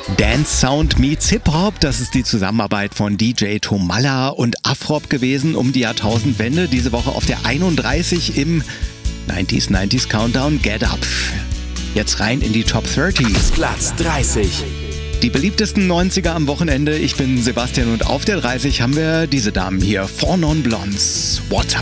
Dance Sound meets Hip-Hop, das ist die Zusammenarbeit von DJ Tomalla und Afrop gewesen um die Jahrtausendwende. Diese Woche auf der 31 im 90s Countdown Get Up. Jetzt rein in die Top 30. Platz 30. Die beliebtesten 90er am Wochenende. Ich bin Sebastian und auf der 30 haben wir diese Damen hier. 4 Non Blondes. What